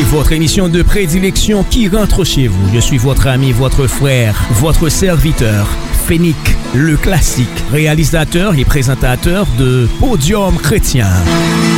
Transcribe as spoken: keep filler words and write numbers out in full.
votre émission de prédilection qui rentre chez vous. Je suis votre ami, votre frère, votre serviteur, Fénic, le classique, réalisateur et présentateur de Podium Chrétien.